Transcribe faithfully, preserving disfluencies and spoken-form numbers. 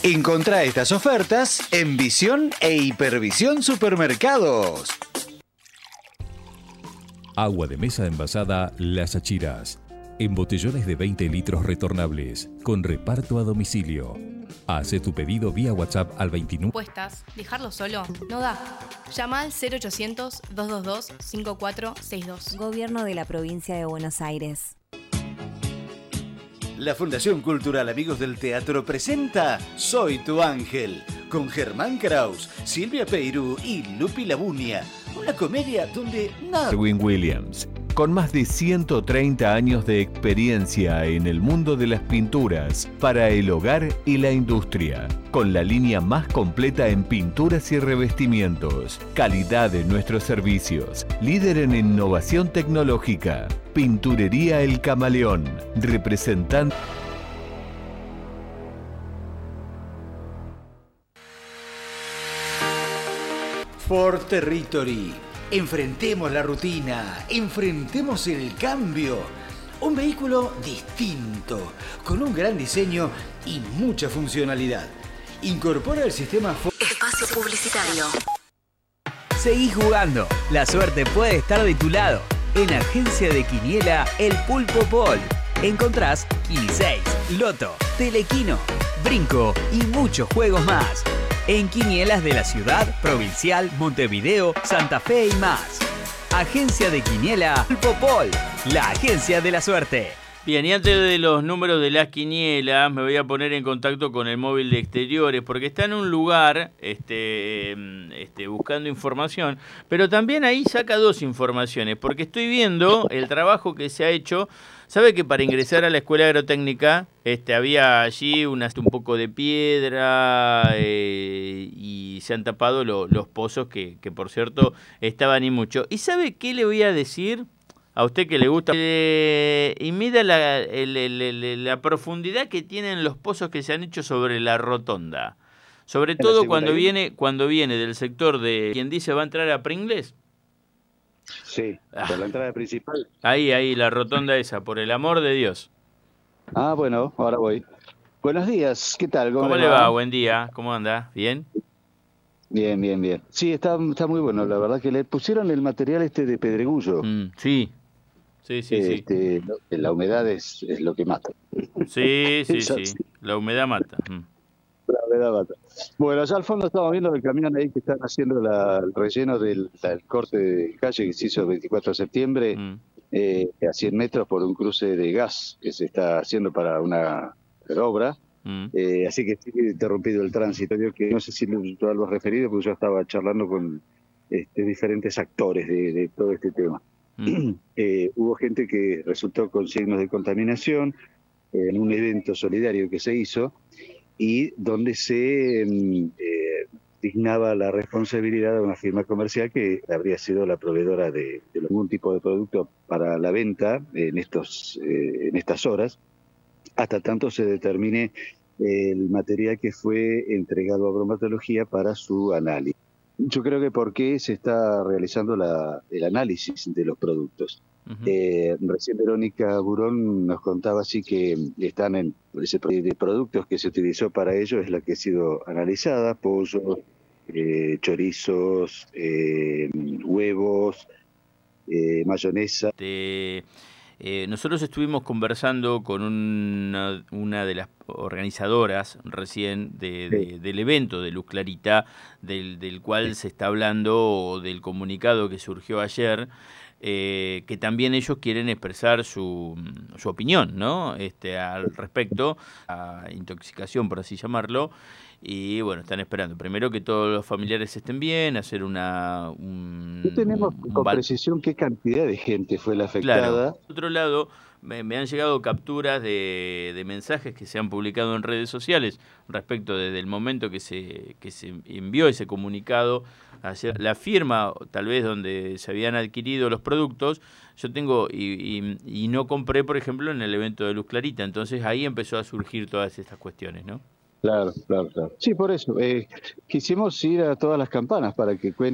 Encontrá estas ofertas en Visión e Hipervisión Supermercados. Agua de mesa envasada Las Achiras. En botellones de veinte litros retornables, con reparto a domicilio. Hace tu pedido vía WhatsApp al veintinueve. Puestas, dejarlo solo no da. Llama al cero ochocientos, dos dos dos, cinco cuatro seis dos. Gobierno de la Provincia de Buenos Aires. La Fundación Cultural Amigos del Teatro presenta Soy tu Ángel, con Germán Kraus, Silvia Peirú y Lupi Labunia. Una comedia donde nada... Erwin Williams, con más de ciento treinta años de experiencia en el mundo de las pinturas para el hogar y la industria, con la línea más completa en pinturas y revestimientos, calidad de nuestros servicios, líder en innovación tecnológica, Pinturería El Camaleón, representante... Ford Territory. Enfrentemos la rutina, enfrentemos el cambio. Un vehículo distinto, con un gran diseño y mucha funcionalidad. Incorpora el sistema Ford... Espacio publicitario. Seguí jugando. La suerte puede estar de tu lado. En Agencia de Quiniela, el Pulpo Pol. Encontrás Quini seis, Loto, Telequino, Brinco y muchos juegos más. En Quinielas de la Ciudad, Provincial, Montevideo, Santa Fe y más. Agencia de Quiniela, Pulpo Pol, la agencia de la suerte. Bien, y antes de los números de las quinielas, me voy a poner en contacto con el móvil de exteriores, porque está en un lugar este, este, buscando información, pero también ahí saca dos informaciones, porque estoy viendo el trabajo que se ha hecho. ¿Sabe que para ingresar a la escuela agrotécnica este, había allí una, un poco de piedra eh, y se han tapado lo, los pozos que, que, por cierto, estaban y mucho? ¿Y sabe qué le voy a decir a usted que le gusta? Eh, y mida la, el, el, el, la profundidad que tienen los pozos que se han hecho sobre la rotonda. Sobre todo cuando viene, cuando viene del sector de quien dice va a entrar a Pringles. Sí, por la entrada principal. Ahí, ahí, la rotonda esa, por el amor de Dios. Ah, bueno, ahora voy. Buenos días, ¿qué tal? ¿Cómo, ¿Cómo le va? va? Buen día, ¿cómo anda? ¿Bien? Bien, bien, bien. Sí, está, está muy bueno, la verdad que le pusieron el material este de pedregullo. Mm, sí, sí, sí, este, sí. La humedad es, es lo que mata. Sí, sí, sí, sí, la humedad mata. Mm. La humedad mata. Bueno, allá al fondo estamos viendo el camión ahí que están haciendo la, el relleno del, del corte de calle que se hizo el veinticuatro de septiembre, mm. eh, a cien metros por un cruce de gas que se está haciendo para una obra. Mm. Eh, así que sigue interrumpido el tránsito. Yo que no sé si tú lo has referido, porque yo estaba charlando con este, diferentes actores de, de todo este tema. Mm. eh, hubo gente que resultó con signos de contaminación eh, en un evento solidario que se hizo, y donde se eh, dignaba la responsabilidad de una firma comercial que habría sido la proveedora de, de algún tipo de producto para la venta en, estos, eh, en estas horas, hasta tanto se determine el material que fue entregado a bromatología para su análisis. Yo creo que por qué se está realizando la, el análisis de los productos. Uh-huh. Eh, recién Verónica Burón nos contaba así que están en ese de productos que se utilizó para ello, es la que ha sido analizada: pollo, eh, chorizos, eh, huevos, eh, mayonesa. De, eh, nosotros estuvimos conversando con una, una de las organizadoras recién de, de, sí. del evento de Luz Clarita, del, del cual sí. se está hablando, del comunicado que surgió ayer. Eh, que también ellos quieren expresar su, su opinión, ¿no? Este, al respecto a intoxicación, por así llamarlo, y bueno, están esperando primero que todos los familiares estén bien, hacer una... Un, no tenemos un, con un precisión qué cantidad de gente fue la afectada. Claro. Por otro lado, me, me han llegado capturas de, de mensajes que se han publicado en redes sociales respecto desde el momento que se, que se envió ese comunicado hacia la firma, tal vez donde se habían adquirido los productos. Yo tengo, y, y, y no compré, por ejemplo, en el evento de Luz Clarita. Entonces ahí empezó a surgir todas estas cuestiones, ¿no? Claro, claro, claro. Sí, por eso. Eh, quisimos ir a todas las campanas para que cuenten